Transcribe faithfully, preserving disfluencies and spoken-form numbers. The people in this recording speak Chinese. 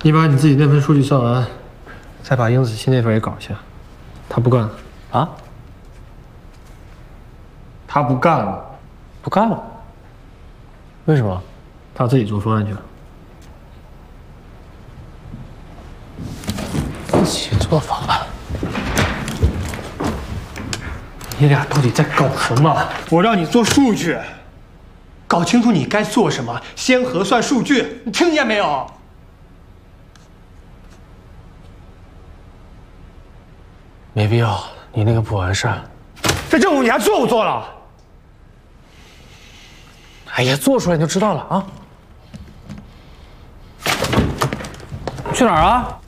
你把你自己那份数据算完，再把殷子期那份也搞一下。他不干了啊？ 他不干了， 不干了？为什么？ 他自己做方案去了。 自己做方案？ 你俩到底在搞什么？我让你做数据，搞清楚你该做什么，先核算数据，你听见没有？ 没必要，你那个不完善。 这任务你还做不做了？ 哎呀，做出来你就知道了啊！去哪儿啊？